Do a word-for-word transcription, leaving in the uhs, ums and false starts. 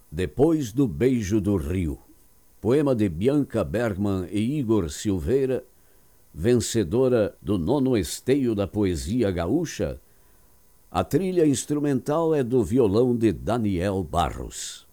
Depois do Beijo do Rio, poema de Bianca Bergman e Igor Silveira, vencedora do nono Esteio da Poesia Gaúcha. A trilha instrumental é do violão de Daniel Barros.